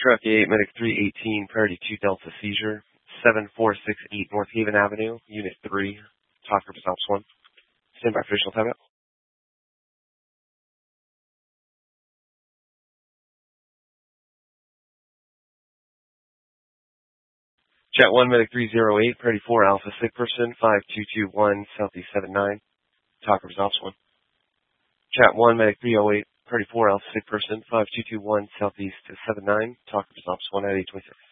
Truck 8, Medic 318, Priority 2 Delta Seizure, 7468 North Haven Avenue, Unit 3, Talker Stops 1. Stand by for additional timeout. Chat 1, Medic 308, Priority 4 Alpha Sick Person, 5221 Southeast 79, Talker Stops 1. Chat 1, Medic 308, Priority 4 Alpha Sick Person, 5221 Southeast 79, Talker Stops 1 at 826.